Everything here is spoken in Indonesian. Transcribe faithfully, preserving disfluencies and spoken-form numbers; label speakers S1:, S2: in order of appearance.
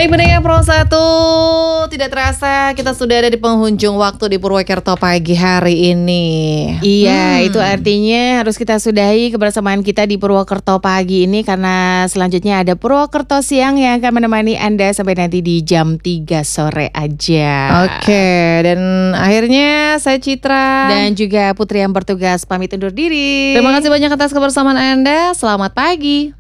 S1: Baik pendengar Pro satu, tidak terasa kita sudah ada di penghujung waktu di Purwokerto pagi hari ini.
S2: Iya,
S1: Hmm.
S2: itu artinya harus kita sudahi kebersamaan kita di Purwokerto pagi ini karena selanjutnya ada Purwokerto siang yang akan menemani Anda sampai nanti di jam tiga sore aja.
S1: Oke, dan akhirnya saya Citra
S2: Dan juga Putri yang bertugas pamit undur diri.
S1: Terima kasih banyak atas kebersamaan Anda. Selamat pagi.